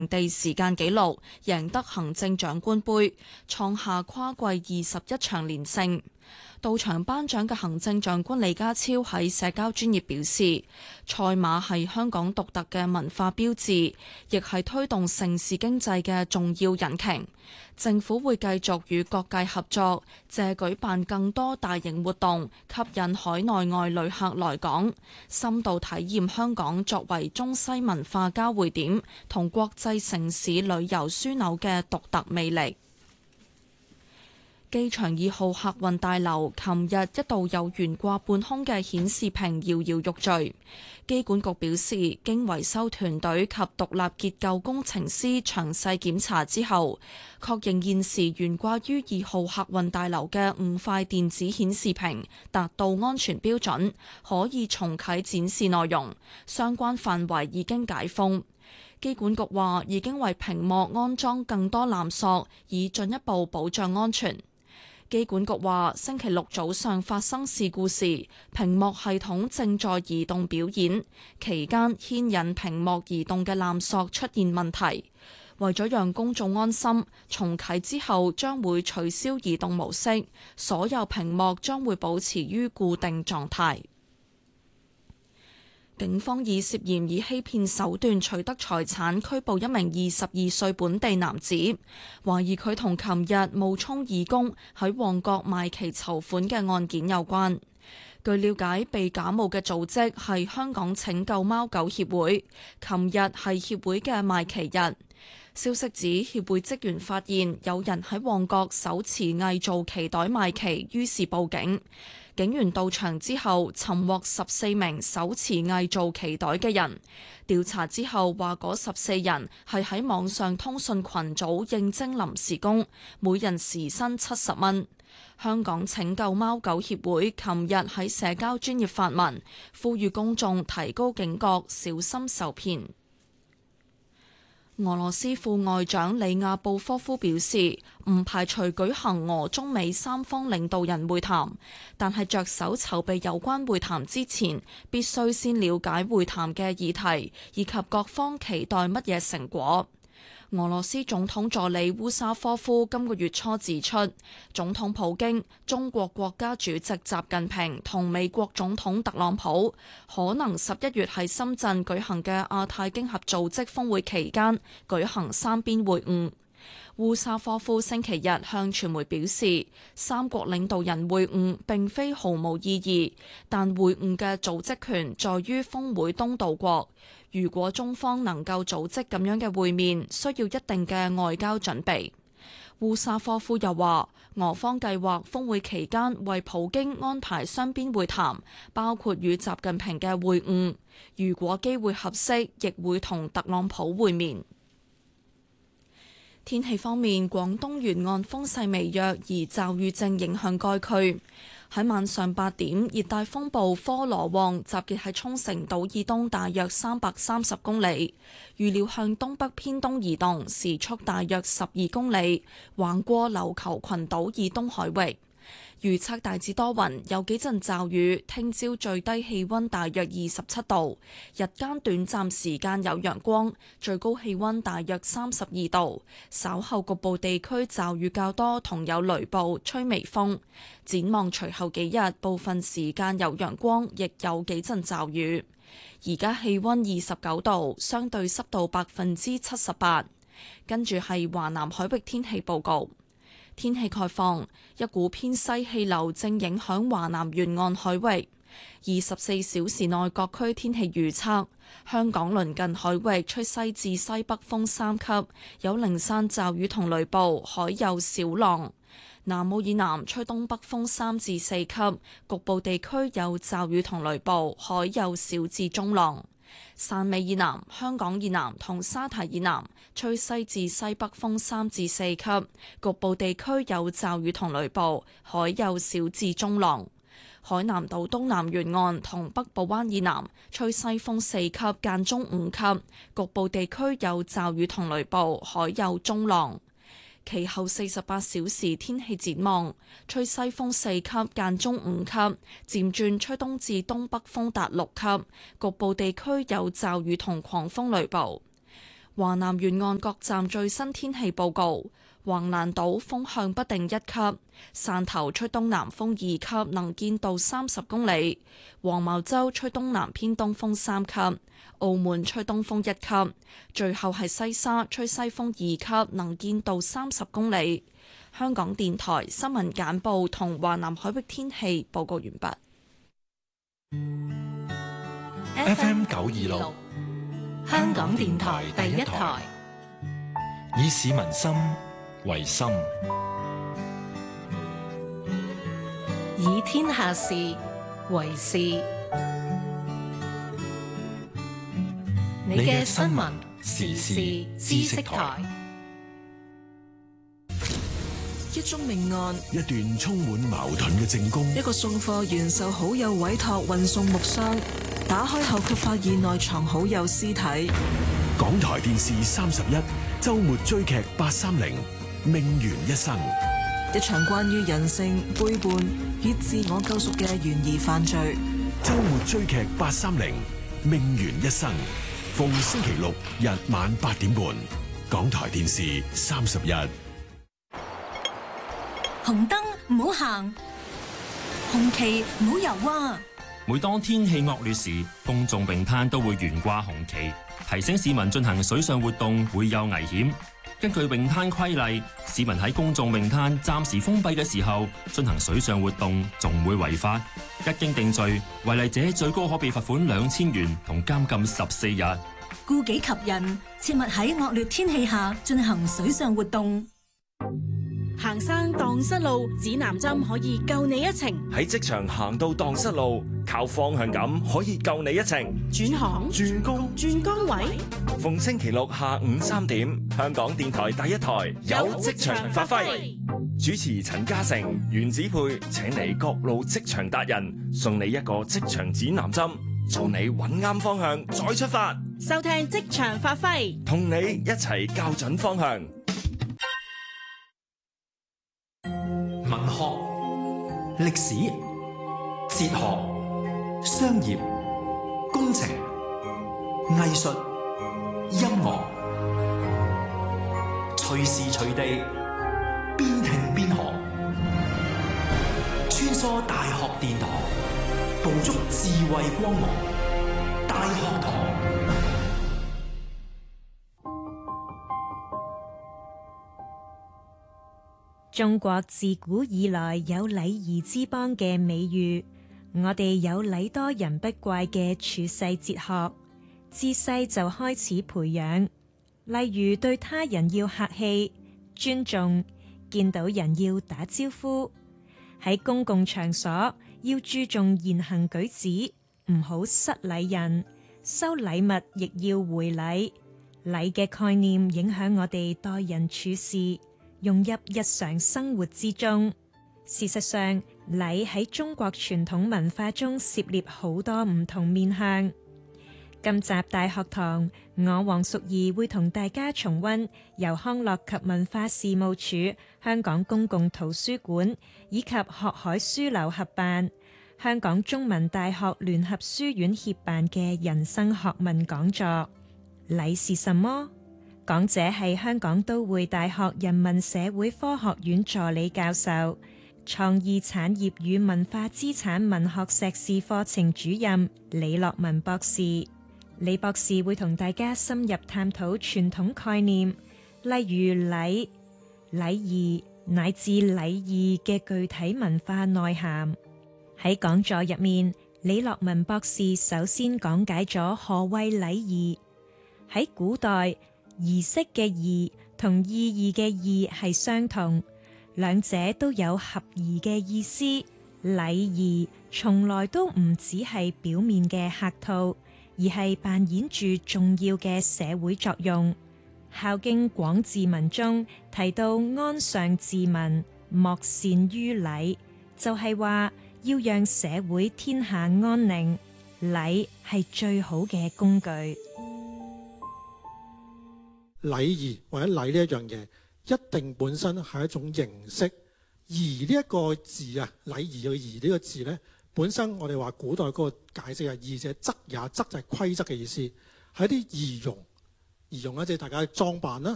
地時間紀錄，贏得行政長官杯，創下跨季21場連勝。到場頒獎嘅行政長官李家超喺社交專頁表示，賽馬係香港獨特嘅文化標誌，亦係推動城市經濟嘅重要引擎。政府會繼續與各界合作，借舉辦更多大型活動，吸引海內外旅客來港，深度體驗香港作為中西文化交匯點同國際城市旅遊樞紐嘅獨特魅力。機場2號客運大樓琴日一度有懸掛半空嘅顯示屏搖搖欲墜，機管局表示，經維修團隊及獨立結構工程師詳細檢查之後，確認現時懸掛於2號客運大樓嘅5塊電子顯示屏達到安全標準，可以重啟展示內容，相關範圍已經解封。機管局話已經為屏幕安裝更多纜索，以進一步保障安全。機管局話，星期六早上發生事故時，屏幕系統正在移動表演，期間牽引屏幕移動嘅纜索出現問題。為咗讓公眾安心，重啟之後將會取消移動模式，所有屏幕將會保持於固定狀態。警方以涉嫌以欺騙手段取得財產拘捕一名22歲本地男子，懷疑佢同琴日冒充義工喺旺角賣旗籌款嘅案件有關。據了解，被假冒嘅組織係香港拯救貓狗協會，琴日係協會嘅賣旗日。消息指協會職員發現有人喺旺角手持偽造旗袋賣旗，於是報警。警員到場之後，尋獲14名手持偽造旗袋嘅人。調查之後話，嗰14人係喺網上通訊群組應徵臨時工，每人時薪70蚊。香港拯救貓狗協會琴日喺社交專頁發文，呼籲公眾提高警覺，小心受騙。俄羅斯副外長里亞布科夫表示，唔排除舉行俄中美三方領導人會談，但係着手籌備有關會談之前，必須先了解會談嘅議題，以及各方期待乜嘢成果。俄羅斯總統助理烏沙科夫今個月初指出，總統普京、中國國家主席習近平同美國總統特朗普可能11月喺深圳舉行嘅亞太經合組織峰會期間舉行三邊會晤。烏沙科夫星期日向傳媒表示，三國領導人會晤並非毫無意義，但會晤嘅組織權在於峰會東道國。如果中方能夠組織咁樣嘅會面，需要一定嘅外交準備。烏沙科夫又話，俄方計劃峰會期間為普京安排雙邊會談，包括與習近平嘅會晤。如果機會合適，亦會同特朗普會面。天氣方面，廣東沿岸風勢微弱，而驟雨正影響該區。喺晚上8點，熱帶風暴科羅旺集結喺沖繩島以東大約330公里，預料向東北偏東移動，時速大約12公里，橫過琉球群島以東海域。預測大致多雲，有幾陣驟雨。聽朝最低氣溫大約27度，日間短暫時間有陽光，最高氣溫大約32度。稍後局部地區驟雨較多，同有雷暴，吹微風。展望隨後幾日，部分時間有陽光，亦有幾陣驟雨。而家氣溫29度，相對濕度78%。跟住係華南海域天氣報告。天氣概況，一股偏西氣流正影響華南沿岸海域。24小時內各區天氣預測：香港鄰近海域吹西至西北風3級，有零散驟雨同雷暴，海有小浪。南澳以南吹東北風3至4級，局部地區有驟雨同雷暴，海有小至中浪。汕尾以南、香港以南同沙堤以南吹西至西北風3至4級，局部地區有驟雨同雷暴，海有小至中浪。海南島東南沿岸同北部灣以南吹西風4級間中5級，局部地區有驟雨同雷暴，海有中浪。其後48小時天氣展望，吹西風4級間中5級，漸轉吹東至東北風達6級，局部地區有驟雨同狂風雷暴。 華南沿岸各站最新天氣報告：橫瀾島風向不定1級，汕頭吹東南風2級，能見度30公里；黃茅洲吹東南偏東風3級，澳門吹東風1級，最後係西沙吹西風2級，能見度30公里。香港電台新聞簡報同華南海域天氣報告完畢。 FM 926，香港電台第一台，以市民心為心， 以天下事為事。你嘅新聞時事知識台。 一宗命案， 一段充滿矛盾嘅證供， 一個送貨員受好友委託運送木箱，打開後卻發現內藏好友屍體。 港台電視31周末追劇830命懸一生， 一場關於人性背叛與自我救贖嘅懸疑犯罪。 周末追劇830命懸一生，逢星期六日晚8點半，港台電視31。 紅燈唔好行，紅旗唔好游啊！ 每當天氣惡劣時，公眾泳灘都會懸掛紅旗，提醒市民進行水上活動會有危險。根據泳灘規例，市民喺公眾泳灘暫時封閉嘅時候進行水上活動，仲會違法。一經定罪，違例者最高可被罰款2000元同監禁14日。 顧己及人，切勿喺惡劣天氣下進行水上活動。 行山蕩失路，指南針可以救你一程。 喺職場行到蕩失路，靠方向感可以救你一程。 轉行、 轉工、 轉崗位， 逢星期六下午3點，香港電台第一台有職場發揮。主持陳嘉誠、袁子佩請嚟各路職場達人，送你一個職場指南針，助你揾啱方向再出發。 收聽職場發揮， 同你一齊校準方向。 文學、歷史、哲學、商業、工程、藝術、音樂，隨時隨地邊聽邊學，穿梭大學殿堂，捕捉智慧光芒。大學堂。 中國自古以來有禮儀之邦嘅美譽，我哋有禮多人不怪嘅處世哲學，自細就開始培養。例如對他人要客氣、尊重，見到人要打招呼，喺公共場所要注重言行舉止，唔好失禮人，收禮物亦要回禮。禮嘅概念影響我哋待人處事，融入日常生活之中。事實上，禮喺中國傳統文化中涉獵好多唔同面向。今集大學堂，我黃淑儀會同大家重溫由康樂及文化事務署、香港公共圖書館以及學海書樓合辦、香港中文大學聯合書院協辦嘅人生學問講座。禮是什麼？講者係香港都會大學人文社會科學院助理教授、創意產業與文化資產文學碩士課程主任李樂文博士。李博士會同大家深入探討傳統概念，例如禮、禮儀乃至禮儀嘅具體文化內涵。喺講座入面，李樂文博士首先講解咗何謂禮儀。喺古代，儀式嘅儀同意義嘅義係相同，兩者都有合宜嘅意思。禮儀從來都唔只係表面嘅客套，而係扮演住重要嘅社會作用。《孝經·廣治文》中提到安上治民，莫善於禮，就係話要讓社會天下安寧，禮係最好嘅工具。 禮儀或者禮呢一樣嘢，一定本身係一種形式。儀呢一個字啊，禮儀嘅儀呢個字呢，本身我哋話古代嗰個解釋係儀者則也，則就係規則嘅意思，係一啲儀容、 儀容啦，即係大家裝扮啦。